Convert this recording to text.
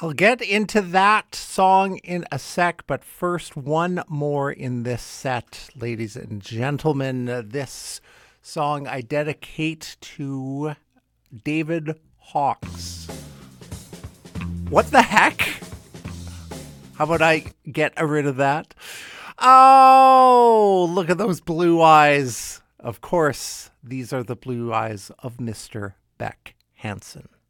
I'll get into that song in a sec, but first, one more in this set, ladies and gentlemen. This song I dedicate to David Hawkes. What the heck? How about I get rid of that? Oh, look at those blue eyes. Of course, these are the blue eyes of Mr. Beck Hansen.